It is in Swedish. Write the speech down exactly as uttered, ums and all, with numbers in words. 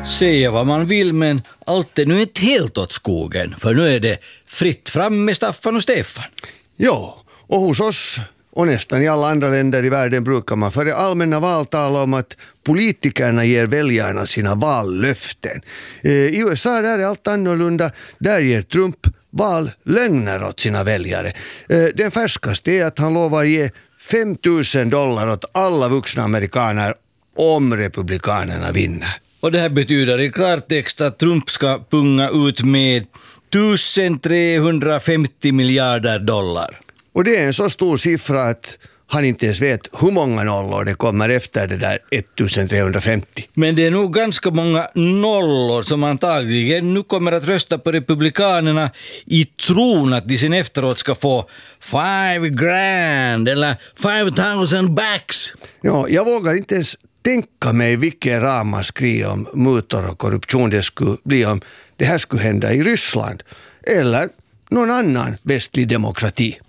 Säga vad man vill, men allt är nu inte helt åt skogen. För nu är det fritt fram med Staffan och Stefan. Ja, och hos oss och nästan i alla andra länder i världen brukar man före allmänna val tala om att politikerna ger väljarna sina vallöften. Eh, I U S A där är allt annorlunda. Där ger Trump vallögner åt sina väljare. Eh, den färskaste är att han lovar ge fem tusen dollar åt alla vuxna amerikaner om republikanerna vinner. Och det här betyder i klartext att Trump ska punga ut med tusentrehundrafemtio miljarder dollar. Och det är en så stor siffra att han inte ens vet hur många nollor det kommer efter det där ettusentrehundrafemtio. Men det är nog ganska många nollor som antagligen nu kommer att rösta på republikanerna i tron att de sen efteråt ska få five grand eller five thousand backs. Ja, jag vågar inte ens tänka mig vilken ramaskri om mutor och korruption det skulle bli om det här skulle hända i Ryssland eller någon annan västlig demokrati.